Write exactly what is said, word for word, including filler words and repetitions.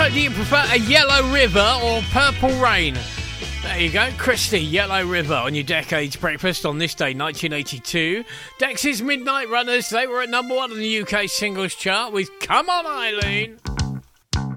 So do you prefer a yellow river or purple rain? There you go, Christy, Yellow River on your Decades Breakfast on this day, nineteen eighty-two. Dex's Midnight Runners, they were at number one on the U K singles chart with Come On Eileen.